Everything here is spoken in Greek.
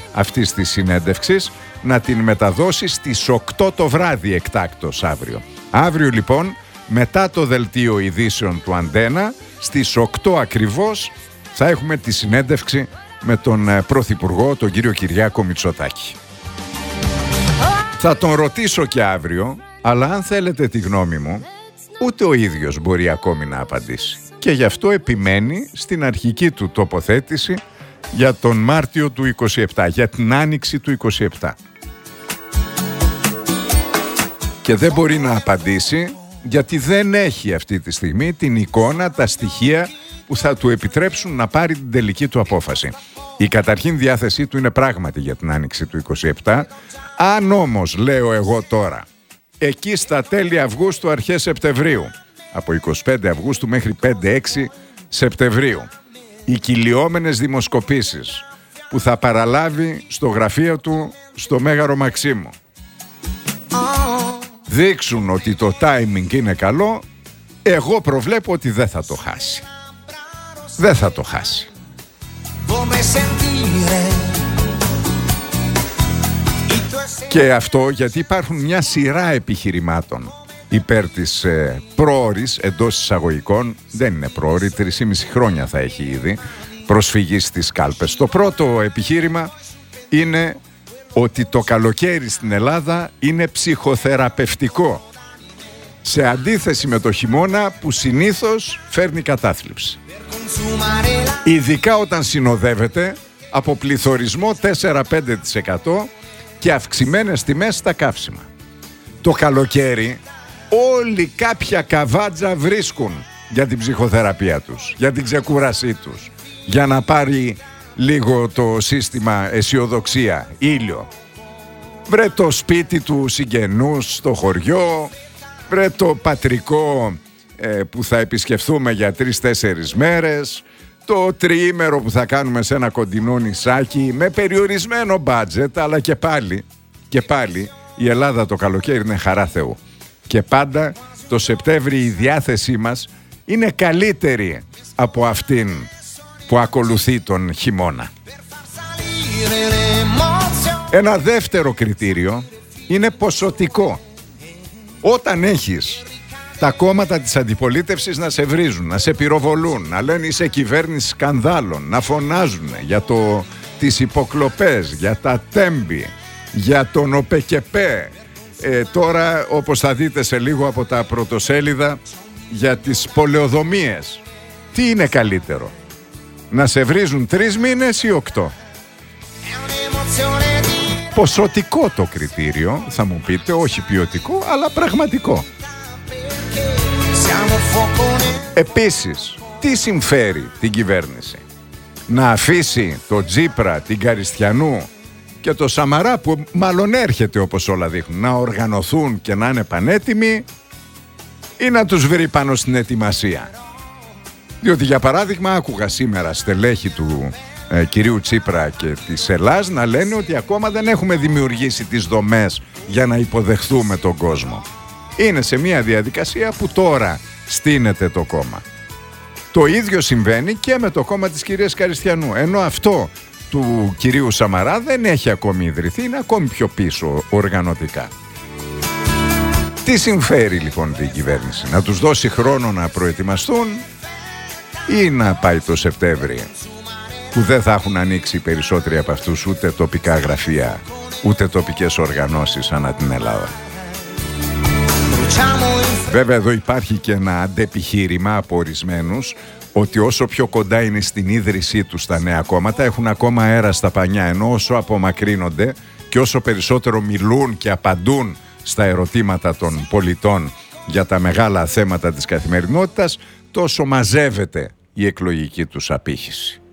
αυτής της συνέντευξης να την μεταδώσει στις 8 το βράδυ εκτάκτως αύριο. Αύριο λοιπόν, μετά το δελτίο ειδήσεων του Αντένα, στις 8 ακριβώς θα έχουμε τη συνέντευξη με τον Πρωθυπουργό, τον κύριο Κυριάκο Μητσοτάκη. Θα τον ρωτήσω και αύριο, αλλά αν θέλετε τη γνώμη μου, ούτε ο ίδιος μπορεί ακόμη να απαντήσει. Και γι' αυτό επιμένει στην αρχική του τοποθέτηση για τον Μάρτιο του 27, για την άνοιξη του 27. Και δεν μπορεί να απαντήσει γιατί δεν έχει αυτή τη στιγμή την εικόνα, τα στοιχεία που θα του επιτρέψουν να πάρει την τελική του απόφαση. Η καταρχήν διάθεσή του είναι πράγματι για την άνοιξη του 27. Αν όμως, λέω εγώ τώρα, εκεί στα τέλη Αυγούστου, αρχές Σεπτεμβρίου, από 25 Αυγούστου μέχρι 5-6 Σεπτεμβρίου, οι κυλιόμενες δημοσκοπήσεις που θα παραλάβει στο γραφείο του στο Μέγαρο Μαξίμου δείξουν ότι το timing είναι καλό, εγώ προβλέπω ότι δεν θα το χάσει. Δεν θα το χάσει. Και αυτό γιατί υπάρχουν μια σειρά επιχειρημάτων υπέρ της πρόωρης, εντός εισαγωγικών, δεν είναι πρόωρη, 3,5 χρόνια θα έχει ήδη, προσφυγή στις κάλπες. Το πρώτο επιχείρημα είναι ότι το καλοκαίρι στην Ελλάδα είναι ψυχοθεραπευτικό, σε αντίθεση με το χειμώνα που συνήθως φέρνει κατάθλιψη. Ειδικά όταν συνοδεύεται από πληθωρισμό 4-5% και αυξημένες τιμές στα καύσιμα. Το καλοκαίρι όλοι κάποια καβάτζα βρίσκουν για την ψυχοθεραπεία τους, για την ξεκούρασή τους, για να πάρει λίγο το σύστημα αισιοδοξία, ήλιο. Βρε το σπίτι του συγγενούς στο χωριό, βρε το πατρικό που θα επισκεφθούμε για 3-4 μέρες, το τριήμερο που θα κάνουμε σε ένα κοντινό νησάκι με περιορισμένο μπάτζετ, αλλά και πάλι η Ελλάδα το καλοκαίρι είναι χαρά Θεού. Και πάντα το Σεπτέμβρη η διάθεσή μας είναι καλύτερη από αυτήν που ακολουθεί τον χειμώνα. Ένα δεύτερο κριτήριο είναι ποσοτικό. Όταν έχεις τα κόμματα της αντιπολίτευσης να σε βρίζουν, να σε πυροβολούν, να λένε είσαι κυβέρνηση σκανδάλων, να φωνάζουν για τις υποκλοπές, για τα τέμπη, για τον ΟΠΕΚΕΠΕ, τώρα όπως θα δείτε σε λίγο από τα πρωτοσέλιδα, για τις πολεοδομίες. Τι είναι καλύτερο, να σε βρίζουν 3 μήνες ή 8? Ποσοτικό το κριτήριο, θα μου πείτε, όχι ποιοτικό, αλλά πραγματικό. Επίσης, τι συμφέρει την κυβέρνηση? Να αφήσει το Τσίπρα, την Καριστιανού και το Σαμαρά, που μάλλον έρχεται όπως όλα δείχνουν, να οργανωθούν και να είναι πανέτοιμοι, ή να τους βρει πάνω στην ετοιμασία? Διότι για παράδειγμα άκουγα σήμερα στελέχη του κυρίου Τσίπρα και της Ελλάς να λένε ότι ακόμα δεν έχουμε δημιουργήσει τις δομές για να υποδεχθούμε τον κόσμο. Είναι σε μια διαδικασία που τώρα στείνεται το κόμμα. Το ίδιο συμβαίνει και με το κόμμα της κυρίας Καριστιανού, ενώ αυτό του κυρίου Σαμαρά δεν έχει ακόμη ιδρυθεί, είναι ακόμη πιο πίσω οργανωτικά. Τι συμφέρει λοιπόν την κυβέρνηση? Να τους δώσει χρόνο να προετοιμαστούν ή να πάει το Σεπτέμβρη, που δεν θα έχουν ανοίξει οι περισσότεροι από αυτούς ούτε τοπικά γραφεία, ούτε τοπικές οργανώσεις ανά την Ελλάδα? Βέβαια εδώ υπάρχει και ένα αντεπιχείρημα από ορισμένους ότι όσο πιο κοντά είναι στην ίδρυσή τους τα νέα κόμματα έχουν ακόμα αέρα στα πανιά, ενώ όσο απομακρύνονται και όσο περισσότερο μιλούν και απαντούν στα ερωτήματα των πολιτών για τα μεγάλα θέματα της καθημερινότητας, τόσο μαζεύεται η εκλογική τους απήχηση.